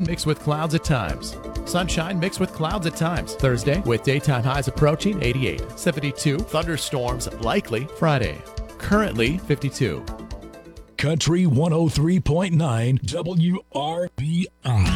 mixed with clouds at times. Sunshine mixed with clouds at times. Thursday with daytime highs approaching 88. 72. Thunderstorms likely Friday. Currently 52. Country 103.9 WRBI.